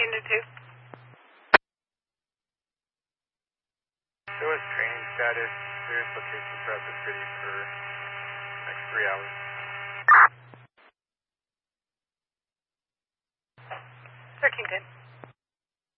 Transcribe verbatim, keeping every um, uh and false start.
to two. Show us training status, various locations throughout the city for the next three hours. thirteen ten.